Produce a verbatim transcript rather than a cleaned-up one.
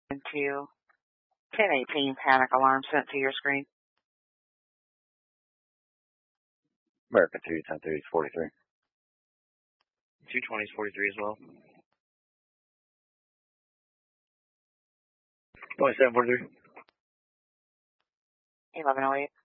to ten eighteen panic alarm sent to your screen. American two, ten thirty, forty-three. two twenty is forty-three as well. twenty-seven forty-three. eleven oh eight.